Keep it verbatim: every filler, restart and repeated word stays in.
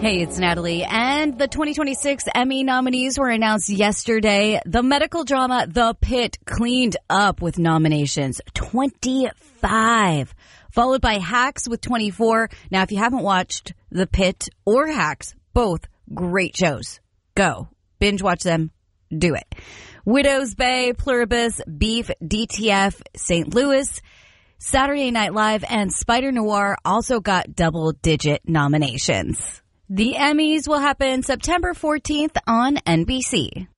Hey, it's Natalie. And the twenty twenty-six Emmy nominees were announced yesterday. The medical drama The Pit cleaned up with nominations, twenty-five, followed by Hacks with twenty-four. Now, if you haven't watched The Pit or Hacks, both great shows. Go. Binge watch them. Do it. Widow's Bay, Pluribus, Beef, D T F, Saint Louis, Saturday Night Live, and Spider Noir also got double-digit nominations. The Emmys will happen September fourteenth on N B C.